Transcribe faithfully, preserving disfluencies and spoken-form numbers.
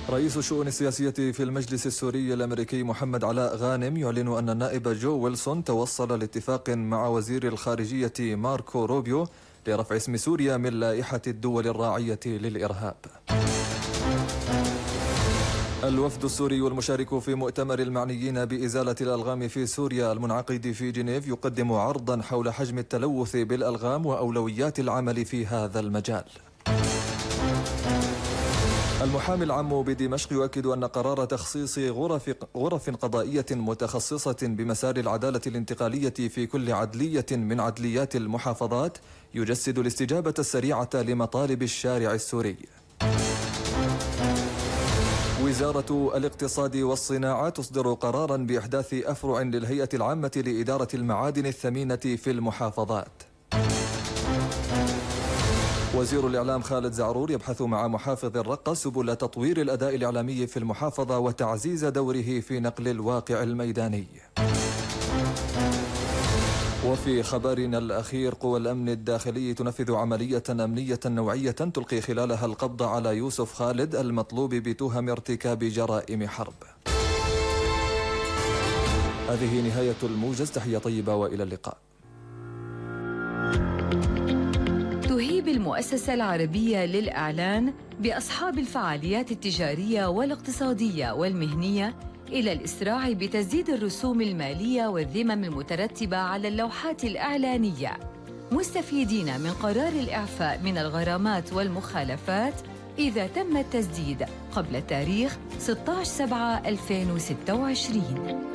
رئيس الشؤون السياسية في المجلس السوري الأمريكي محمد علاء غانم يعلن أن النائب جو ويلسون توصل لاتفاق مع وزير الخارجية ماركو روبيو لرفع اسم سوريا من لائحة الدول الراعية للإرهاب. الوفد السوري والمشارك في مؤتمر المعنيين بإزالة الألغام في سوريا المنعقد في جنيف يقدم عرضا حول حجم التلوث بالألغام وأولويات العمل في هذا المجال. المحامي العام بدمشق يؤكد أن قرار تخصيص غرف غرف قضائية متخصصة بمسار العدالة الانتقالية في كل عدلية من عدليات المحافظات يجسد الاستجابة السريعة لمطالب الشارع السوري. وزارة الاقتصاد والصناعة تصدر قرارا بإحداث أفرع للهيئة العامة لإدارة المعادن الثمينة في المحافظات. وزير الإعلام خالد زعرور يبحث مع محافظ الرقة سبل تطوير الأداء الإعلامي في المحافظة وتعزيز دوره في نقل الواقع الميداني. وفي خبرنا الأخير، قوى الأمن الداخلي تنفذ عملية أمنية نوعية تلقي خلالها القبض على يوسف خالد المطلوب بتهم ارتكاب جرائم حرب. هذه نهاية الموجز، تحية طيبة وإلى اللقاء. تهيب المؤسسة العربية للإعلان بأصحاب الفعاليات التجارية والاقتصادية والمهنية إلى الإسراع بتسديد الرسوم المالية والذمم المترتبة على اللوحات الإعلانية، مستفيدين من قرار الإعفاء من الغرامات والمخالفات إذا تم التسديد قبل تاريخ ستة عشر سبعة ألفين وستة وعشرين.